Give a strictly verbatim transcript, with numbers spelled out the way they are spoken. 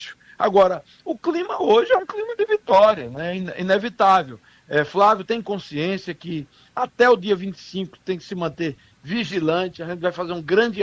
Agora, o clima hoje é um clima de vitória, né? Inevitável. É, Flávio tem consciência que até o dia vinte e cinco tem que se manter vigilante, a gente vai fazer um grande